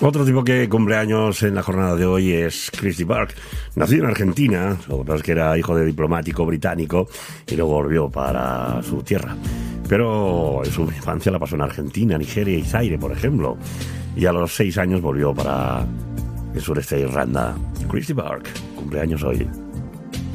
Otro tipo que cumple años en la jornada de hoy es Christy Burke. Nacido en Argentina, lo que pasa es que era hijo de diplomático británico y luego volvió para su tierra. Pero en su infancia la pasó en Argentina, Nigeria y Zaire, por ejemplo. Y a los 6 años volvió para el sureste de Irlanda. Christy Burke, cumpleaños hoy.